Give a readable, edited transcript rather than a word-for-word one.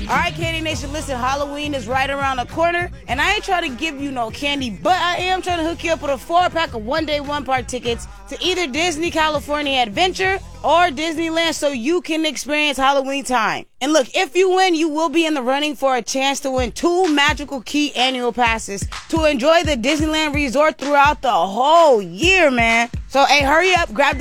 All right, Candy Nation, listen, Halloween is right around the corner, and I ain't trying to give you no candy, but I am trying to hook you up with a 4-pack of one-day, one-park tickets to either Disney California Adventure or Disneyland so you can experience Halloween time. And look, if you win, you will be in the running for a chance to win 2 Magical Key annual passes to enjoy the Disneyland Resort throughout the whole year, man. So, hey, hurry up, grab the